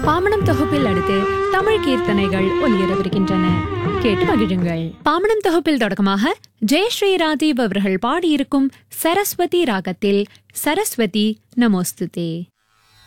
பாமணம் தொகுப்பில் அடுத்து தமிழ் கீர்த்தனைகள் ஒலியரவிருக்கின்றன. கேட்டு மகிழுங்கள். பாமணம் தொகுப்பில் தொடக்கமாக ஜெயஸ்ரீ ராஜீவ் அவர்கள் பாடியிருக்கும் சரஸ்வதி ராகத்தில் சரஸ்வதி நமோஸ்துதே.